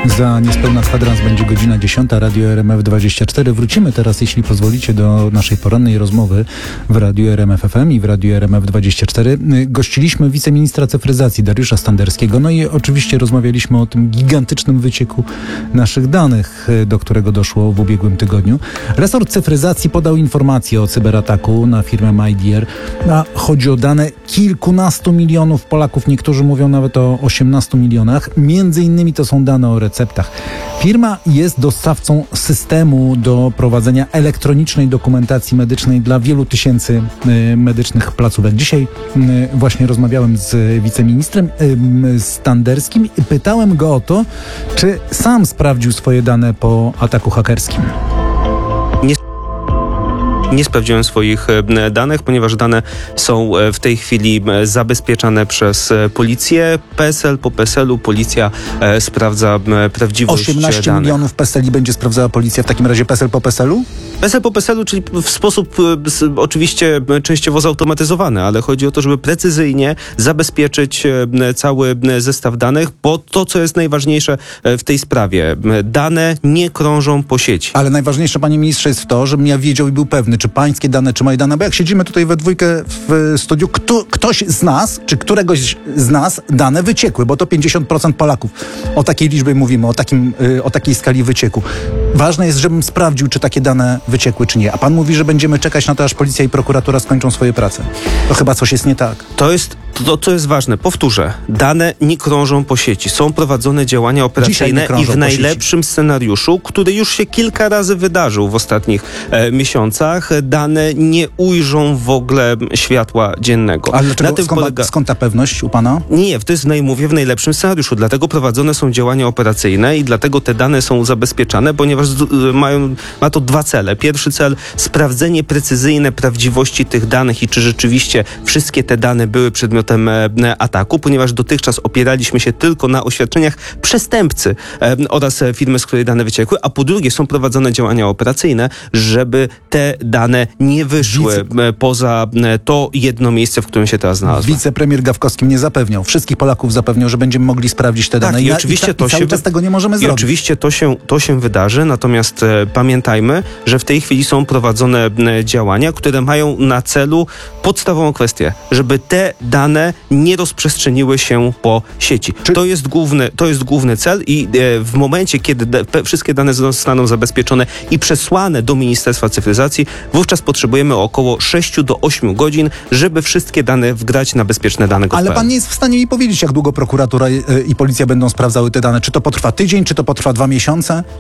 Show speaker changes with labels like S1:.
S1: Za niespełna kwadrans będzie godzina 10, Radio RMF24. Wrócimy teraz, jeśli pozwolicie, do naszej porannej rozmowy w Radiu RMF FM i w Radiu RMF24. Gościliśmy wiceministra cyfryzacji Dariusza Standerskiego, no i oczywiście rozmawialiśmy o tym gigantycznym wycieku naszych danych, do którego doszło w ubiegłym tygodniu. Resort cyfryzacji podał informację o cyberataku na firmę MyDear. Chodzi o dane kilkunastu milionów Polaków, niektórzy mówią nawet o 18 milionach. Między innymi to są dane o receptach. Firma jest dostawcą systemu do prowadzenia elektronicznej dokumentacji medycznej dla wielu tysięcy medycznych placówek. Dzisiaj właśnie rozmawiałem z wiceministrem Standerskim i pytałem go o to, czy sam sprawdził swoje dane po ataku hakerskim.
S2: Nie sprawdziłem swoich danych, ponieważ dane są w tej chwili zabezpieczane przez policję. PESEL po PESEL-u policja sprawdza prawdziwość
S1: 18
S2: danych.
S1: milionów PESEL-i będzie sprawdzała policja, w takim razie PESEL po PESEL-u?
S2: PESEL po PESEL-u, czyli w sposób oczywiście częściowo zautomatyzowany, ale chodzi o to, żeby precyzyjnie zabezpieczyć cały zestaw danych, bo to, co jest najważniejsze w tej sprawie, dane nie krążą po sieci.
S1: Ale najważniejsze, panie ministrze, jest to, żebym ja wiedział i był pewny, czy pańskie dane, czy moje dane, bo jak siedzimy tutaj we dwójkę w studiu, ktoś z nas, czy któregoś z nas dane wyciekły, bo to 50% Polaków. O takiej liczbie mówimy, o takiej skali wycieku. Ważne jest, żebym sprawdził, czy takie dane wyciekły, czy nie. A pan mówi, że będziemy czekać na to, aż policja i prokuratura skończą swoje prace. To chyba coś jest nie tak.
S2: To, co jest ważne, powtórzę, dane nie krążą po sieci. Są prowadzone działania operacyjne i w najlepszym scenariuszu, który już się kilka razy wydarzył w ostatnich miesiącach, dane nie ujrzą w ogóle światła dziennego.
S1: Ale dlaczego, skąd ta pewność u pana?
S2: Nie, to jest mówię w najlepszym scenariuszu. Dlatego prowadzone są działania operacyjne i dlatego te dane są zabezpieczane, ponieważ ma to dwa cele. Pierwszy cel, sprawdzenie precyzyjne prawdziwości tych danych i czy rzeczywiście wszystkie te dane były przedmiotem ataku, ponieważ dotychczas opieraliśmy się tylko na oświadczeniach przestępcy oraz firmy, z której dane wyciekły, a po drugie są prowadzone działania operacyjne, żeby te dane nie wyszły poza to jedno miejsce, w którym się teraz znalazły.
S1: Wicepremier Gawkowski mnie zapewniał, wszystkich Polaków zapewniał, że będziemy mogli sprawdzić te dane.
S2: I oczywiście
S1: cały czas tego nie możemy zrobić.
S2: I oczywiście to się wydarzy, natomiast pamiętajmy, że w tej chwili są prowadzone działania, które mają na celu podstawową kwestię, żeby te dane nie rozprzestrzeniły się po sieci. To jest główny cel i w momencie, kiedy wszystkie dane zostaną zabezpieczone i przesłane do Ministerstwa Cyfryzacji, wówczas potrzebujemy około 6 do 8 godzin, żeby wszystkie dane wgrać na bezpieczne dane gov.pl.
S1: Ale pan nie jest w stanie mi powiedzieć, jak długo prokuratura i policja będą sprawdzały te dane. Czy to potrwa tydzień, czy to potrwa 2 miesiące?